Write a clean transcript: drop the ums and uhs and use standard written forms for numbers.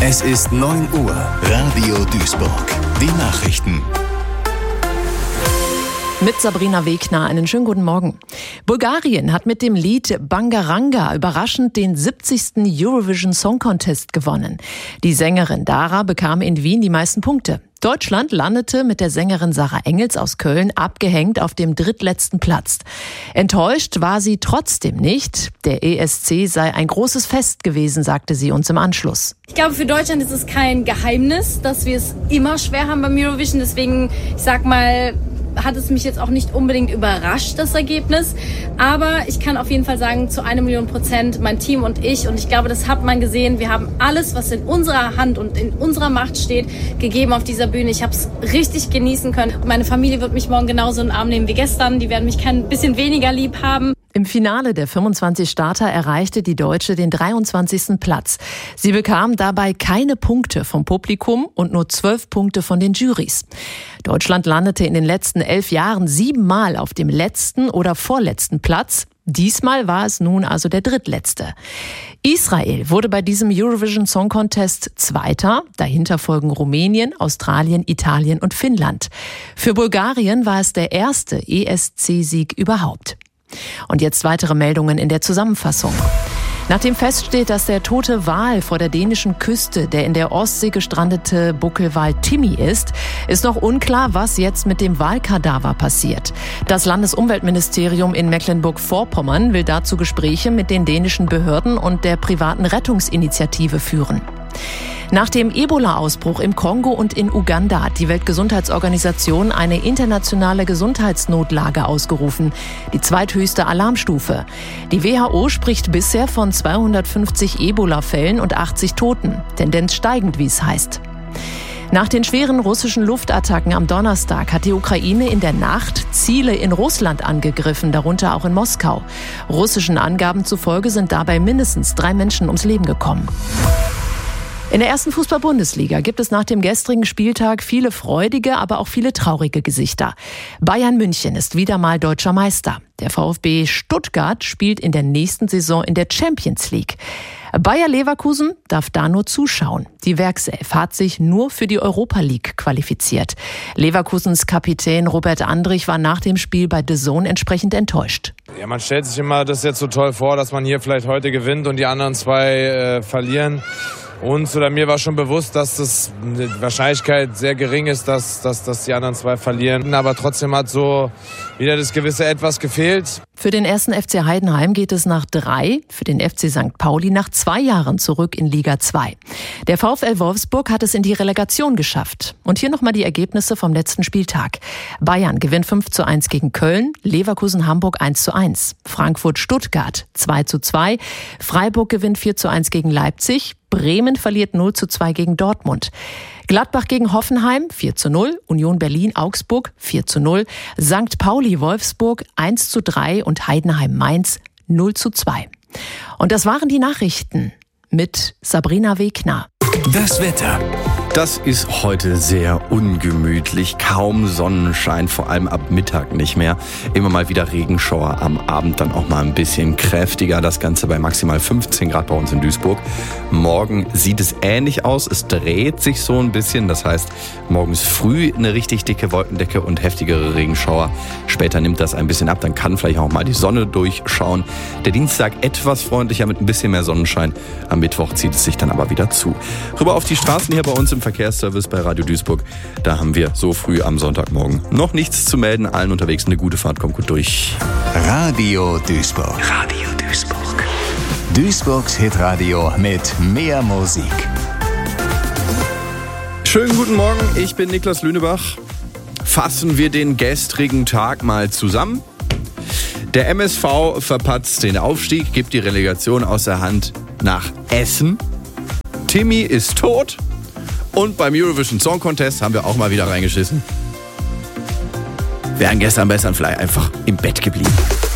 Es ist 9 Uhr. Radio Duisburg. Die Nachrichten. Mit Sabrina Wegner, einen schönen guten Morgen. Bulgarien hat mit dem Lied Bangaranga überraschend den 70. Eurovision Song Contest gewonnen. Die Sängerin Dara bekam in Wien die meisten Punkte. Deutschland landete mit der Sängerin Sarah Engels aus Köln abgehängt auf dem drittletzten Platz. Enttäuscht war sie trotzdem nicht. Der ESC sei ein großes Fest gewesen, sagte sie uns im Anschluss. Ich glaube, für Deutschland ist es kein Geheimnis, dass wir es immer schwer haben beim Eurovision. Deswegen, ich sag mal, hat es mich jetzt auch nicht unbedingt überrascht, das Ergebnis. Aber ich kann auf jeden Fall sagen, zu 1.000.000%, mein Team und ich glaube, das hat man gesehen, wir haben alles, was in unserer Hand und in unserer Macht steht, gegeben auf dieser Bühne. Ich habe es richtig genießen können. Meine Familie wird mich morgen genauso in den Arm nehmen wie gestern. Die werden mich kein bisschen weniger lieb haben. Im Finale der 25 Starter erreichte die Deutsche den 23. Platz. Sie bekam dabei keine Punkte vom Publikum und nur 12 Punkte von den Jurys. Deutschland landete in den letzten 11 Jahren 7-mal auf dem letzten oder vorletzten Platz. Diesmal war es nun also der drittletzte. Israel wurde bei diesem Eurovision Song Contest Zweiter. Dahinter folgen Rumänien, Australien, Italien und Finnland. Für Bulgarien war es der erste ESC-Sieg überhaupt. Und jetzt weitere Meldungen in der Zusammenfassung. Nachdem feststeht, dass der tote Wal vor der dänischen Küste der in der Ostsee gestrandete Buckelwal Timmy ist noch unklar, was jetzt mit dem Walkadaver passiert. Das Landesumweltministerium in Mecklenburg-Vorpommern will dazu Gespräche mit den dänischen Behörden und der privaten Rettungsinitiative führen. Nach dem Ebola-Ausbruch im Kongo und in Uganda hat die Weltgesundheitsorganisation eine internationale Gesundheitsnotlage ausgerufen, die zweithöchste Alarmstufe. Die WHO spricht bisher von 250 Ebola-Fällen und 80 Toten, Tendenz steigend, wie es heißt. Nach den schweren russischen Luftattacken am Donnerstag hat die Ukraine in der Nacht Ziele in Russland angegriffen, darunter auch in Moskau. Russischen Angaben zufolge sind dabei mindestens 3 Menschen ums Leben gekommen. In der ersten Fußball-Bundesliga gibt es nach dem gestrigen Spieltag viele freudige, aber auch viele traurige Gesichter. Bayern München ist wieder mal deutscher Meister. Der VfB Stuttgart spielt in der nächsten Saison in der Champions League. Bayer Leverkusen darf da nur zuschauen. Die Werkself hat sich nur für die Europa League qualifiziert. Leverkusens Kapitän Robert Andrich war nach dem Spiel bei DAZN entsprechend enttäuscht. Ja, man stellt sich immer das jetzt so toll vor, dass man hier vielleicht heute gewinnt und die anderen 2 verlieren. Uns oder mir war schon bewusst, dass das die Wahrscheinlichkeit sehr gering ist, dass die anderen 2 verlieren. Aber trotzdem hat so wieder das gewisse Etwas gefehlt. Für den 1. FC Heidenheim geht es nach 3, für den FC St. Pauli nach 2 Jahren zurück in Liga 2. Der VfL Wolfsburg hat es in die Relegation geschafft. Und hier nochmal die Ergebnisse vom letzten Spieltag. Bayern gewinnt 5:1 gegen Köln, Leverkusen Hamburg 1:1, Frankfurt Stuttgart 2:2, Freiburg gewinnt 4:1 gegen Leipzig, Bremen verliert 0:2 gegen Dortmund. Gladbach gegen Hoffenheim 4:0, Union Berlin Augsburg 4:0, St. Pauli Wolfsburg 1:3 und Heidenheim Mainz 0:2. Und das waren die Nachrichten mit Sabrina Wegner. Das Wetter. Das ist heute sehr ungemütlich, kaum Sonnenschein, vor allem ab Mittag nicht mehr. Immer mal wieder Regenschauer, am Abend dann auch mal ein bisschen kräftiger. Das Ganze bei maximal 15 Grad bei uns in Duisburg. Morgen sieht es ähnlich aus, es dreht sich so ein bisschen. Das heißt, morgens früh eine richtig dicke Wolkendecke und heftigere Regenschauer. Später nimmt das ein bisschen ab, dann kann vielleicht auch mal die Sonne durchschauen. Der Dienstag etwas freundlicher mit ein bisschen mehr Sonnenschein. Am Mittwoch zieht es sich dann aber wieder zu. Rüber auf die Straßen hier bei uns im Verkehrsservice bei Radio Duisburg. Da haben wir so früh am Sonntagmorgen noch nichts zu melden. Allen unterwegs eine gute Fahrt, kommt gut durch. Radio Duisburg. Radio Duisburg. Duisburgs Hitradio mit mehr Musik. Schönen guten Morgen, ich bin Niklas Lünebach. Fassen wir den gestrigen Tag mal zusammen. Der MSV verpatzt den Aufstieg, gibt die Relegation aus der Hand nach Essen. Timmy ist tot. Und beim Eurovision Song Contest haben wir auch mal wieder reingeschissen. Wären gestern besser vielleicht einfach im Bett geblieben.